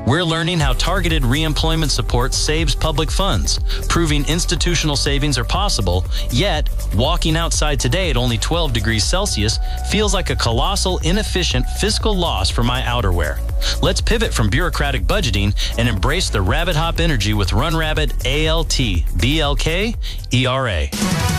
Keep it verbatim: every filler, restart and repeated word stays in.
We're learning how targeted reemployment support saves public funds, proving institutional savings are possible, yet walking outside today at only twelve degrees Celsius feels like a colossal, inefficient fiscal loss for my outerwear. Let's pivot from bureaucratic budgeting and embrace the Rabbit Hop energy with Run Rabbit A L T B L K E R A.